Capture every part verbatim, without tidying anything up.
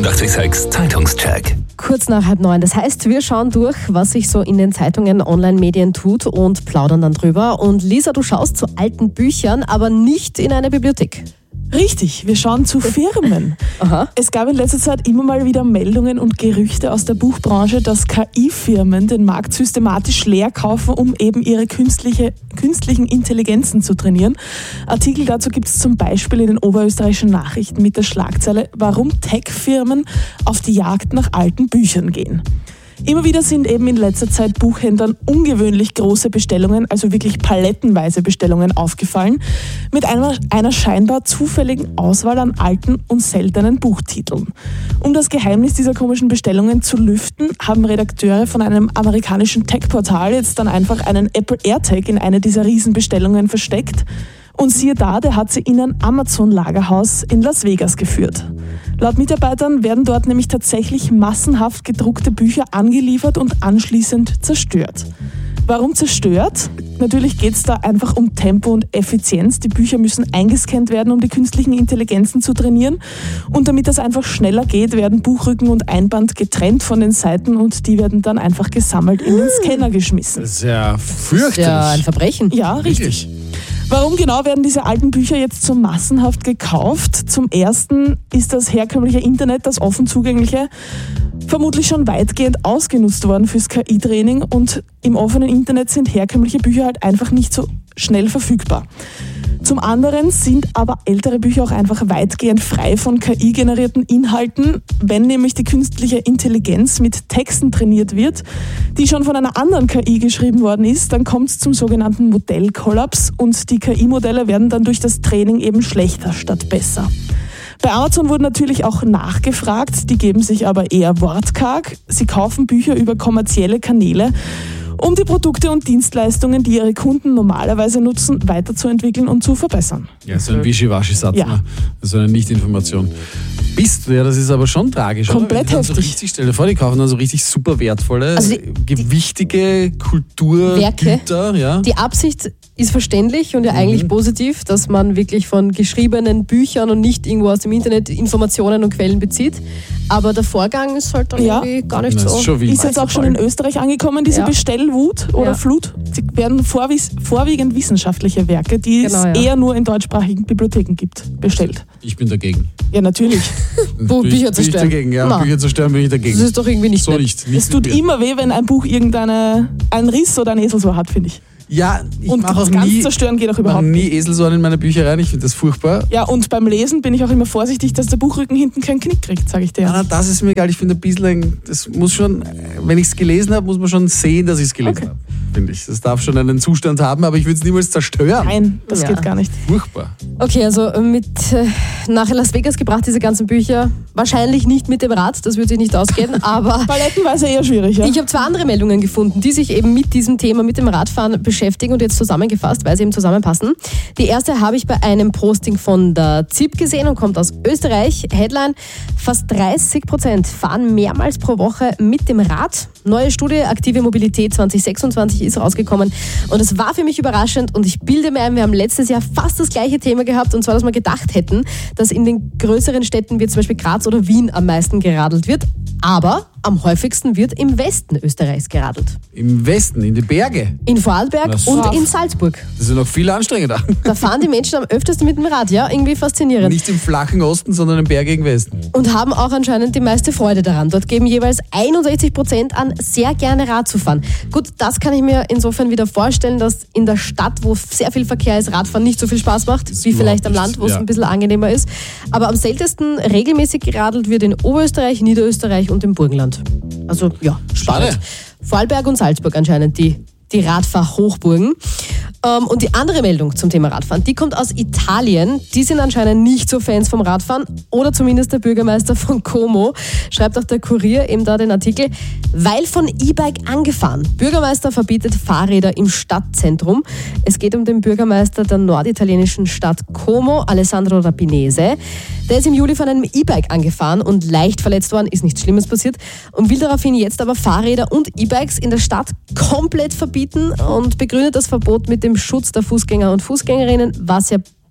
achtzig Komma sechs Zeitungscheck. Kurz nach halb neun. Das heißt, wir schauen durch, was sich so in den Zeitungen, Online-Medien tut und plaudern dann drüber. Und Lisa, du schaust zu alten Büchern, aber nicht in eine Bibliothek. Richtig, wir schauen zu Firmen. Aha. Es gab in letzter Zeit immer mal wieder Meldungen und Gerüchte aus der Buchbranche, dass K I-Firmen den Markt systematisch leer kaufen, um eben ihre künstliche, künstlichen Intelligenzen zu trainieren. Artikel dazu gibt es zum Beispiel in den oberösterreichischen Nachrichten mit der Schlagzeile „Warum Tech-Firmen auf die Jagd nach alten Büchern gehen". Immer wieder sind eben in letzter Zeit Buchhändlern ungewöhnlich große Bestellungen, also wirklich palettenweise Bestellungen aufgefallen, mit einer, einer scheinbar zufälligen Auswahl an alten und seltenen Buchtiteln. Um das Geheimnis dieser komischen Bestellungen zu lüften, haben Redakteure von einem amerikanischen Tech-Portal jetzt dann einfach einen Apple AirTag in eine dieser Riesenbestellungen versteckt. Und siehe da, der hat sie in ein Amazon-Lagerhaus in Las Vegas geführt. Laut Mitarbeitern werden dort nämlich tatsächlich massenhaft gedruckte Bücher angeliefert und anschließend zerstört. Warum zerstört? Natürlich geht es da einfach um Tempo und Effizienz. Die Bücher müssen eingescannt werden, um die künstlichen Intelligenzen zu trainieren. Und damit das einfach schneller geht, werden Buchrücken und Einband getrennt von den Seiten und die werden dann einfach gesammelt in den Scanner geschmissen. Das ist ja fürchterlich. Das ist ja ein Verbrechen. Ja, richtig. Warum genau werden diese alten Bücher jetzt so massenhaft gekauft? Zum Ersten ist das herkömmliche Internet, das offen zugängliche, vermutlich schon weitgehend ausgenutzt worden fürs K I-Training und im offenen Internet sind herkömmliche Bücher halt einfach nicht so schnell verfügbar. Zum anderen sind aber ältere Bücher auch einfach weitgehend frei von K I-generierten Inhalten. Wenn nämlich die künstliche Intelligenz mit Texten trainiert wird, die schon von einer anderen K I geschrieben worden ist, dann kommt es zum sogenannten Modellkollaps und die K I-Modelle werden dann durch das Training eben schlechter statt besser. Bei Amazon wurde natürlich auch nachgefragt, die geben sich aber eher wortkarg. Sie kaufen Bücher über kommerzielle Kanäle, um die Produkte und Dienstleistungen, die ihre Kunden normalerweise nutzen, weiterzuentwickeln und zu verbessern. Ja, so ein Wischiwaschi-Satz, Ja. ne? So eine Nicht-Information. Bist du, ja, das ist aber schon tragisch. Komplett oder? So heftig. richtig, stell dir vor, die kaufen dann so richtig super wertvolle, Also die- gewichtige Werke, Kulturgüter. Ja. Die Absicht ist verständlich und ja eigentlich positiv, dass man wirklich von geschriebenen Büchern und nicht irgendwo aus dem Internet Informationen und Quellen bezieht. Aber der Vorgang ist halt dann Ja. irgendwie gar nicht Das so. ist schon wild. Ist jetzt auch schon in Österreich angekommen, diese Ja. Bestellwut oder Ja. Flut. Sie werden vorwies, vorwiegend wissenschaftliche Werke, die Genau, es ja. eher nur in deutschsprachigen Bibliotheken gibt, bestellt. Ich bin dagegen. Ja, natürlich. Buch- Bin ich- Bücher bin zerstören. Ich dagegen, ja. Na. Bücher zerstören bin ich dagegen. Das ist doch irgendwie nicht so nett. nicht. nicht Es tut mit mir. immer weh, wenn ein Buch irgendeine einen Riss oder ein Eselsohr hat, finde ich. Ja, ich Und mache auch ganz nie, zerstören geht auch mach überhaupt nie Eselsohren in meine Bücher rein. Ich finde das furchtbar. Ja, und beim Lesen bin ich auch immer vorsichtig, dass der Buchrücken hinten keinen Knick kriegt, sage ich dir. Ja, na, das ist mir egal. Ich finde ein bisschen, das muss schon, wenn ich es gelesen habe, muss man schon sehen, dass ich es gelesen Okay. habe. Finde ich. Das darf schon einen Zustand haben, aber ich würde es niemals zerstören. Nein, das Ja. geht gar nicht. Furchtbar. Okay, also mit äh, nach Las Vegas gebracht, diese ganzen Bücher. Wahrscheinlich nicht mit dem Rad, das würde sich nicht ausgehen, aber Palettenweise eher schwierig, ja. ich habe zwei andere Meldungen gefunden, die sich eben mit diesem Thema, mit dem Radfahren beschäftigen und jetzt zusammengefasst, weil sie eben zusammenpassen. Die erste habe ich bei einem Posting von der Z I P gesehen und kommt aus Österreich. Headline: Fast dreißig Prozent fahren mehrmals pro Woche mit dem Rad. Neue Studie, Aktive Mobilität zwanzig sechsundzwanzig ist rausgekommen und es war für mich überraschend und ich bilde mir ein, wir haben letztes Jahr fast das gleiche Thema gehabt und zwar, dass wir gedacht hätten, dass in den größeren Städten wie zum Beispiel Graz oder Wien am meisten geradelt wird, aber am häufigsten wird im Westen Österreichs geradelt. Im Westen, in die Berge. In Vorarlberg Na, so. und in Salzburg. Das ist noch viel anstrengender. Da fahren die Menschen am öftesten mit dem Rad, ja, irgendwie faszinierend. Nicht im flachen Osten, sondern im bergigen Westen. Und haben auch anscheinend die meiste Freude daran. Dort geben jeweils einundsechzig Prozent an, sehr gerne Rad zu fahren. Gut, das kann ich mir insofern wieder vorstellen, dass in der Stadt, wo sehr viel Verkehr ist, Radfahren nicht so viel Spaß macht, wie vielleicht am überhaupt Land, wo es ja. ein bisschen angenehmer ist. Aber am seltensten regelmäßig geradelt wird in Oberösterreich, Niederösterreich und im Burgenland. Also ja, spannend. Schade. Vorarlberg und Salzburg anscheinend die, die Radfahr-Hochburgen. Ähm, und die andere Meldung zum Thema Radfahren, die kommt aus Italien. Die sind anscheinend nicht so Fans vom Radfahren oder zumindest der Bürgermeister von Como. Schreibt auch der Kurier eben da den Artikel. Weil von E-Bike angefahren. Bürgermeister verbietet Fahrräder im Stadtzentrum. Es geht um den Bürgermeister der norditalienischen Stadt Como, Alessandro Rapinese. Der ist im Juli von einem E-Bike angefahren und leicht verletzt worden, ist nichts Schlimmes passiert und will daraufhin jetzt aber Fahrräder und E-Bikes in der Stadt komplett verbieten und begründet das Verbot mit dem Schutz der Fußgänger und Fußgängerinnen, was ja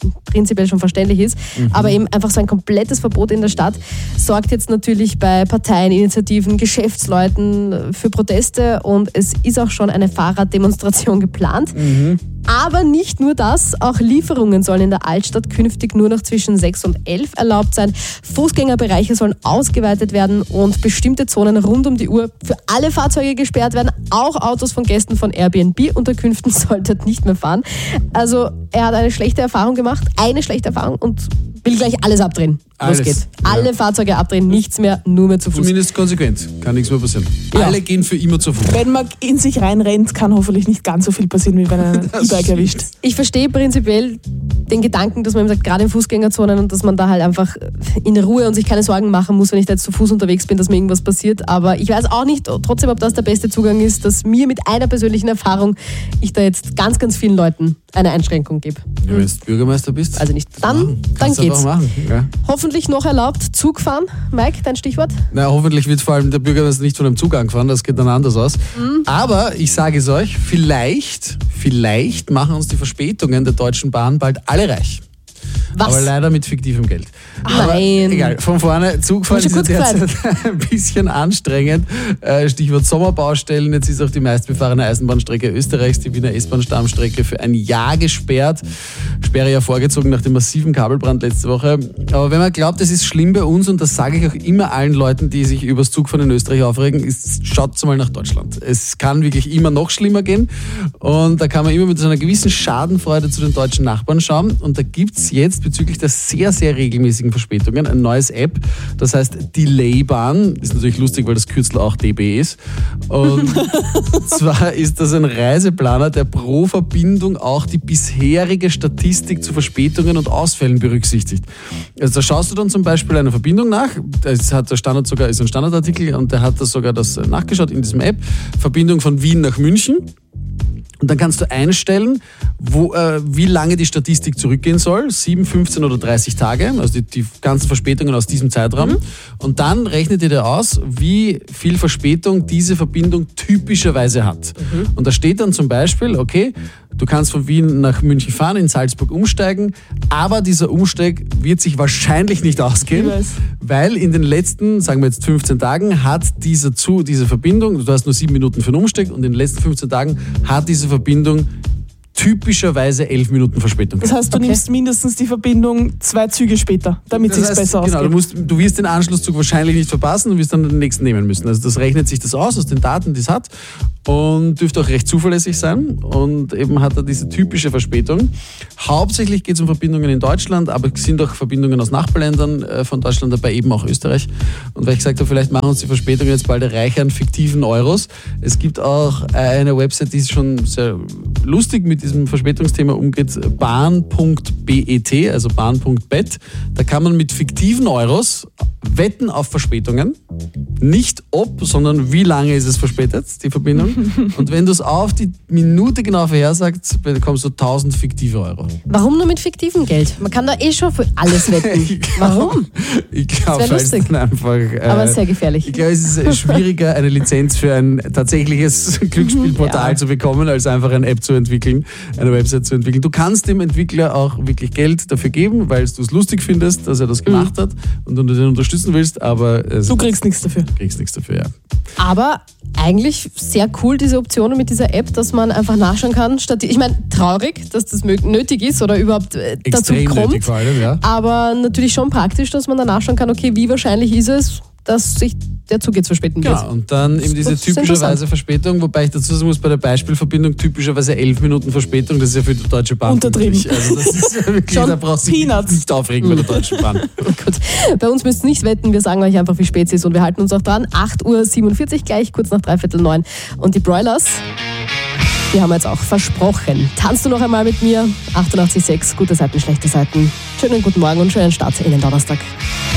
prinzipiell schon verständlich ist. Mhm. Aber eben einfach so ein komplettes Verbot in der Stadt sorgt jetzt natürlich bei Parteien, Initiativen, Geschäftsleuten für Proteste und es ist auch schon eine Fahrraddemonstration geplant. Mhm. Aber nicht nur das, auch Lieferungen sollen in der Altstadt künftig nur noch zwischen sechs und elf erlaubt sein. Fußgängerbereiche sollen ausgeweitet werden und bestimmte Zonen rund um die Uhr für alle Fahrzeuge gesperrt werden. Auch Autos von Gästen von Airbnb-Unterkünften sollten dort nicht mehr fahren. Also er hat eine schlechte Erfahrung gemacht, eine schlechte Erfahrung und will gleich alles abdrehen. Alles. Los geht's. Alle ja. Fahrzeuge abdrehen, nichts mehr, nur mehr zu Fuß. Zumindest konsequent, kann nichts mehr passieren. Ja. Alle gehen für immer zu Fuß. Wenn man in sich reinrennt, kann hoffentlich nicht ganz so viel passieren, wie wenn er ein E-Bike erwischt. Ich verstehe prinzipiell den Gedanken, dass man eben sagt, gerade in Fußgängerzonen und dass man da halt einfach in Ruhe und sich keine Sorgen machen muss, wenn ich da jetzt zu Fuß unterwegs bin, dass mir irgendwas passiert. Aber ich weiß auch nicht trotzdem, ob das der beste Zugang ist, dass mir mit einer persönlichen Erfahrung ich da jetzt ganz, ganz vielen Leuten eine Einschränkung gebe. Ja, wenn du Bürgermeister bist. Also nicht. Dann, dann geht's. Machen, ja. Hoffentlich noch erlaubt, Zug fahren. Mike, dein Stichwort? Na, hoffentlich wird vor allem der Bürgermeister nicht von einem Zug angefahren, das geht dann anders aus. Mhm. Aber ich sage es euch, vielleicht, vielleicht machen uns die Verspätungen der Deutschen Bahn bald alle reich. Was? Aber leider mit fiktivem Geld. Aber nein. Egal, von vorne, Zugfahren ist derzeit ein bisschen anstrengend. Stichwort Sommerbaustellen. Jetzt ist auch die meistbefahrene Eisenbahnstrecke Österreichs, die Wiener S-Bahn-Stammstrecke, für ein Jahr gesperrt. Sperre ja vorgezogen nach dem massiven Kabelbrand letzte Woche. Aber wenn man glaubt, es ist schlimm bei uns, und das sage ich auch immer allen Leuten, die sich über das Zugfahren in Österreich aufregen, ist, schaut mal nach Deutschland. Es kann wirklich immer noch schlimmer gehen. Und da kann man immer mit so einer gewissen Schadenfreude zu den deutschen Nachbarn schauen. Und da gibt es jetzt bezüglich der sehr, sehr regelmäßigen Verspätungen ein neues App, das heißt Delaybahn. Ist natürlich lustig, weil das Kürzel auch D B ist. Und zwar ist das ein Reiseplaner, der pro Verbindung auch die bisherige Statistik zu Verspätungen und Ausfällen berücksichtigt. Also da schaust du dann zum Beispiel eine Verbindung nach, das hat der Standard sogar, ist ein Standardartikel und der hat das sogar das nachgeschaut in diesem App, Verbindung von Wien nach München. Und dann kannst du einstellen, wo, äh, wie lange die Statistik zurückgehen soll. sieben, fünfzehn oder dreißig Tage, also die, die ganzen Verspätungen aus diesem Zeitraum. Mhm. Und dann rechnet ihr dir aus, wie viel Verspätung diese Verbindung typischerweise hat. Mhm. Und da steht dann zum Beispiel, okay, du kannst von Wien nach München fahren, in Salzburg umsteigen, aber dieser Umsteig wird sich wahrscheinlich nicht ausgehen, weil in den letzten, sagen wir jetzt fünfzehn Tagen, hat diese, zu, diese Verbindung, du hast nur sieben Minuten für den Umstieg und in den letzten fünfzehn Tagen hat diese Verbindung typischerweise elf Minuten Verspätung. Das heißt, du okay. nimmst mindestens die Verbindung zwei Züge später, damit es sich besser ausgeht. Genau, du, musst, du wirst den Anschlusszug wahrscheinlich nicht verpassen und wirst dann den nächsten nehmen müssen. Also das rechnet sich das aus, aus den Daten, die es hat, und dürfte auch recht zuverlässig sein, und eben hat er diese typische Verspätung. Hauptsächlich geht es um Verbindungen in Deutschland, aber es sind auch Verbindungen aus Nachbarländern von Deutschland dabei, eben auch Österreich. Und weil ich gesagt habe, vielleicht machen uns die Verspätungen jetzt bald reich an fiktiven Euros. Es gibt auch eine Website, die ist schon sehr lustig mit diesem Verspätungsthema umgeht, bahn punkt bet, also bahn punkt bet. Da kann man mit fiktiven Euros wetten auf Verspätungen. Nicht ob, sondern wie lange ist es verspätet, die Verbindung. Und wenn du es auf die Minute genau vorhersagst, bekommst du tausend fiktive Euro. Warum nur mit fiktivem Geld? Man kann da eh schon für alles wetten. glaub, Warum? Ich glaube, es ist einfach... Äh, Aber sehr gefährlich. Ich glaube, es ist schwieriger, eine Lizenz für ein tatsächliches Glücksspielportal ja. zu bekommen, als einfach eine App zu entwickeln, eine Website zu entwickeln. Du kannst dem Entwickler auch wirklich Geld dafür geben, weil du es lustig findest, dass er das gemacht mhm. hat und du den unterstützen willst, aber... Es du kriegst nichts dafür. Du kriegst nichts dafür, ja. Aber eigentlich sehr cool, diese Option mit dieser App, dass man einfach nachschauen kann. Statt, ich meine, traurig, dass das nötig ist oder überhaupt äh, dazu kommt. Nötig vor allem, ja. Aber natürlich schon praktisch, dass man dann nachschauen kann, okay, wie wahrscheinlich ist es, dass sich der Zug jetzt verspäten wird. Genau, und dann eben diese typischerweise Verspätung, wobei ich dazu sagen muss, bei der Beispielverbindung typischerweise elf Minuten Verspätung, das ist ja für die Deutsche Bahn untertrieben. Also das ist ja wirklich, da brauchst du dich nicht aufregen bei der Deutschen Bahn. Gut, bei uns müsst ihr nichts wetten, wir sagen euch einfach, wie spät es ist, und wir halten uns auch dran. acht Uhr siebenundvierzig gleich, kurz nach dreiviertel neun. Und die Broilers, die haben wir jetzt auch versprochen. Tanzt du noch einmal mit mir? achtundachtzig Komma sechs, gute Seiten, schlechte Seiten. Schönen guten Morgen und schönen Start in den Donnerstag.